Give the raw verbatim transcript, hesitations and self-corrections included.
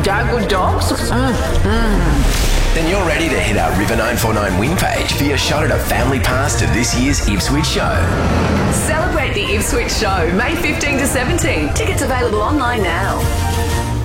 Dad, good dogs? Mm, mm. Then you're ready to hit our River nine four nine win page for your shot at a family pass to this year's Ipswich show. Celebrate the Ipswich show, May fifteenth to seventeenth. Tickets available online now.